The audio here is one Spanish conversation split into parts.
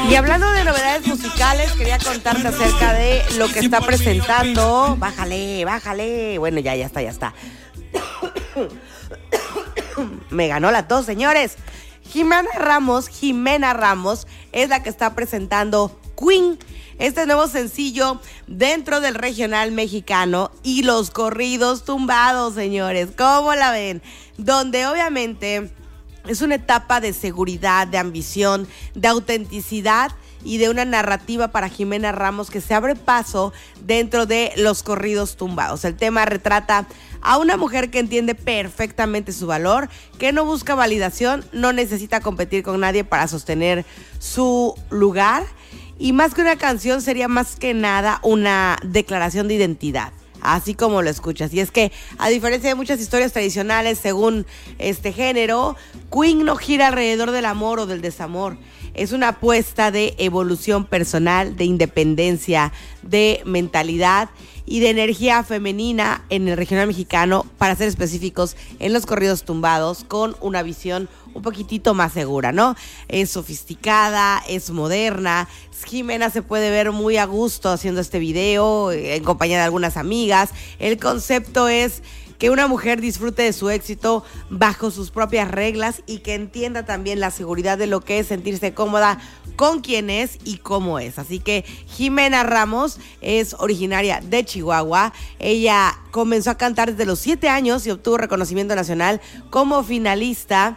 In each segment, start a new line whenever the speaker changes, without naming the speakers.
Y hablando de novedades musicales, quería contarte acerca de lo que está presentando. Bájale, bájale. Bueno, ya está. Me ganó la tos, señores. Jimena Ramos es la que está presentando Queen, este nuevo sencillo dentro del regional mexicano y los corridos tumbados, señores. ¿Cómo la ven? Donde obviamente es una etapa de seguridad, de ambición, de autenticidad y de una narrativa para Jimena Ramos que se abre paso dentro de los corridos tumbados. El tema retrata a una mujer que entiende perfectamente su valor, que no busca validación, no necesita competir con nadie para sostener su lugar. Y más que una canción, sería más que nada una declaración de identidad, así como lo escuchas. Y es que, a diferencia de muchas historias tradicionales según este género, Queen no gira alrededor del amor o del desamor. Es una apuesta de evolución personal, de independencia, de mentalidad y de energía femenina en el regional mexicano, para ser específicos, en los corridos tumbados, con una visión un poquitito más segura, ¿no? Es sofisticada, es moderna. Jimena se puede ver muy a gusto haciendo este video, en compañía de algunas amigas. El concepto es que una mujer disfrute de su éxito bajo sus propias reglas y que entienda también la seguridad de lo que es sentirse cómoda con quién es y cómo es. Así que Jimena Ramos es originaria de Chihuahua. Ella comenzó a cantar desde los 7 años y obtuvo reconocimiento nacional como finalista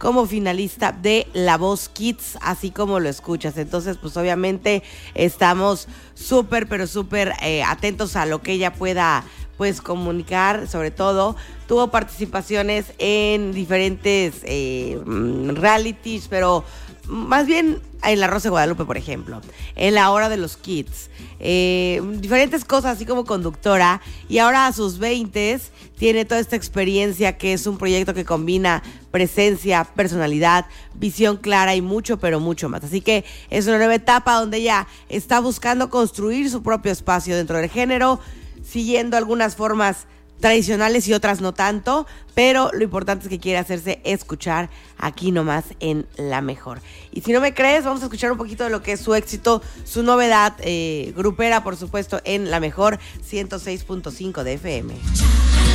de La Voz Kids, así como lo escuchas. Entonces, pues obviamente estamos súper atentos a lo que ella pueda pues comunicar. Sobre todo tuvo participaciones en diferentes realities, pero más bien en La Rosa de Guadalupe, por ejemplo, en La Hora de los Kids, diferentes cosas, así como conductora. Y ahora a sus 20s tiene toda esta experiencia, que es un proyecto que combina presencia, personalidad, visión clara y mucho, pero mucho más. Así que es una nueva etapa donde ella está buscando construir su propio espacio dentro del género, siguiendo algunas formas tradicionales y otras no tanto, pero lo importante es que quiere hacerse escuchar aquí nomás en La Mejor. Y si no me crees, vamos a escuchar un poquito de lo que es su éxito, su novedad grupera, por supuesto, en La Mejor 106.5 de FM.